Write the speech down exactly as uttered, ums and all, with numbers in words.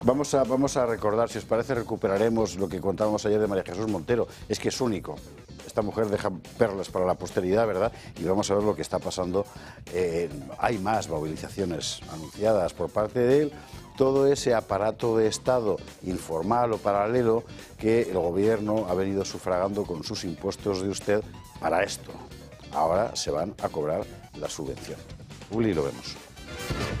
Vamos a, vamos a recordar, si os parece, recuperaremos lo que contábamos ayer de María Jesús Montero. Es que es único. Esta mujer deja perlas para la posteridad, ¿verdad? Y vamos a ver lo que está pasando. Eh, hay más movilizaciones anunciadas por parte de él. Todo ese aparato de Estado informal o paralelo que el gobierno ha venido sufragando con sus impuestos de usted para esto. Ahora se van a cobrar la subvención. Uli, lo vemos.